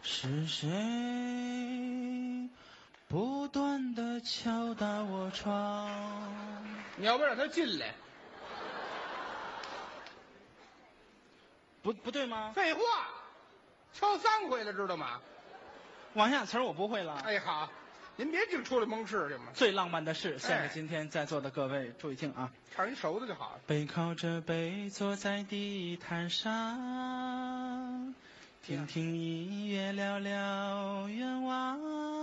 是谁不断地敲打我窗？ 你要不让他进来？ 不对吗？ 废话，敲3回了，知道吗？ 往下词儿我不会了。 哎，好，您别净出来蒙事去嘛。 最浪漫的事，献给今天在座的各位，注意听啊！ 唱一熟的就好了。 背靠着背坐在地毯上，听听音乐，聊聊愿望。